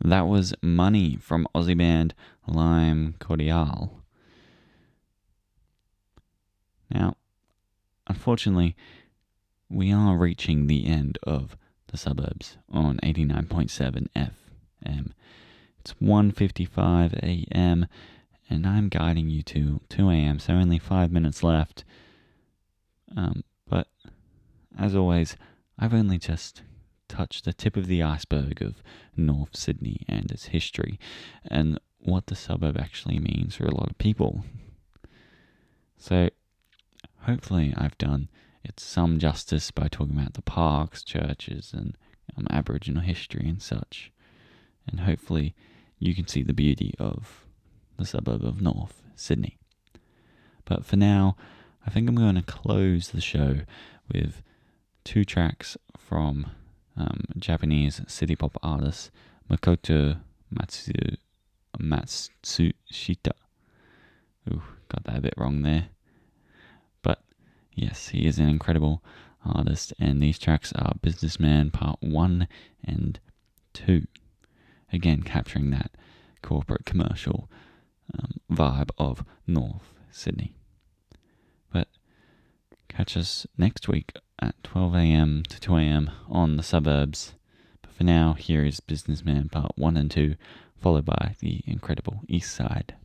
That was Money from Aussie band Lime Cordiale. Now, unfortunately, we are reaching the end of the suburbs on 89.7 FM. It's 1:55 a.m. and I'm guiding you to 2 a.m., so only 5 minutes left. But as always, I've only just touched the tip of the iceberg of North Sydney and its history and what the suburb actually means for a lot of people. So hopefully I've done it some justice by talking about the parks, churches and Aboriginal history and such. And hopefully you can see the beauty of the suburb of North Sydney. But for now, I think I'm going to close the show with 2 tracks from Japanese city pop artist Makoto Matsushita. Ooh, got that a bit wrong there. But yes, he is an incredible artist, and these tracks are Businessman Part 1 and 2. Again, capturing that corporate commercial vibe of North Sydney. But catch us next week at 12 a.m. to 2 a.m. on the suburbs. But for now, here is Businessman Part 1 and 2, followed by the incredible East Side.